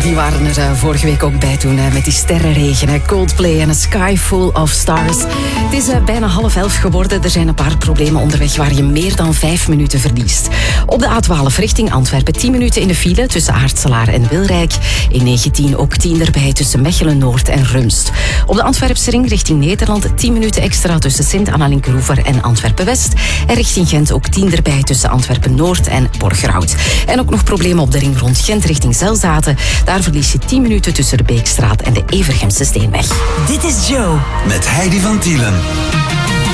die waren er vorige week ook bij toen met die sterrenregen. Coldplay en A Sky Full of Stars. Het is bijna 10:30 geworden. Er zijn een paar problemen onderweg waar je meer dan 5 minuten verliest. Op de A12 richting Antwerpen 10 minuten in de file tussen Aartselaar en Wilrijk. E19 ook 10 erbij tussen Mechelen-Noord en Rumst. Op de Antwerpse ring richting Nederland 10 minuten extra tussen Sint-Anna-Linkeroever en Antwerpen-West. En richting Gent ook 10 erbij tussen Antwerpen-Noord en Borgerhout. En ook nog problemen op de ring rond Gent richting Zelzaten. Daar verlies je 10 minuten tussen de Beekstraat en de Evergemse Steenweg. Dit is Joe. Met Heidi van Tielen.